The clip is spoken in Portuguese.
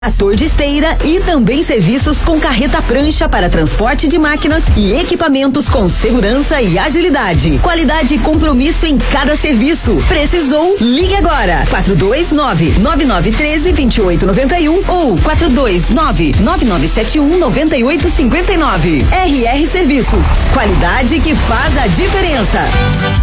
Trator de esteira e também serviços com carreta prancha para transporte de máquinas e equipamentos com segurança e agilidade. Qualidade e compromisso em cada serviço. Precisou? Ligue agora. 429-9913-2891 ou 429-9971-9859. RR Serviços. Qualidade que faz a diferença.